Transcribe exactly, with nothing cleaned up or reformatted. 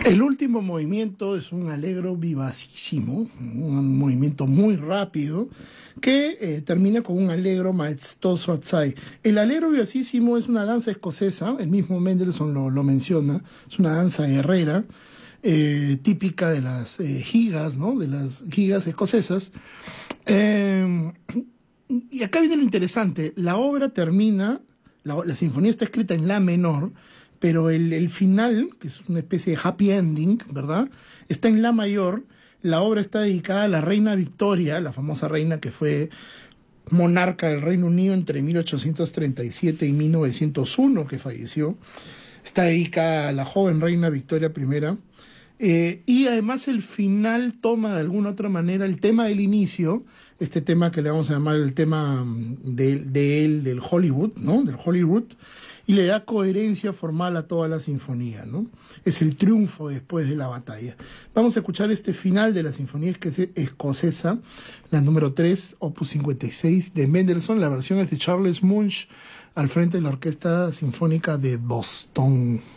El último movimiento es un allegro vivacísimo, un movimiento muy rápido, que eh, termina con un allegro maestoso assai. El allegro vivacísimo es una danza escocesa, el mismo Mendelssohn lo, lo menciona, es una danza guerrera, eh, típica de las eh, gigas, ¿no? De las gigas escocesas. Eh, y acá viene lo interesante, la obra termina, la, la sinfonía está escrita en la menor, pero el, el final, que es una especie de happy ending, ¿verdad?, está en la mayor. La obra está dedicada a la reina Victoria, la famosa reina que fue monarca del Reino Unido entre mil ochocientos treinta y siete y mil novecientos uno, que falleció. Está dedicada a la joven reina Victoria I. Eh, y además el final toma de alguna otra manera el tema del inicio, este tema que le vamos a llamar el tema de, de él, del Hollywood, ¿no?, del Hollywood, y le da coherencia formal a toda la sinfonía, ¿no? Es el triunfo después de la batalla. Vamos a escuchar este final de la sinfonía escocesa, la número tres, opus cincuenta y seis de Mendelssohn. La versión es de Charles Munch al frente de la Orquesta Sinfónica de Boston.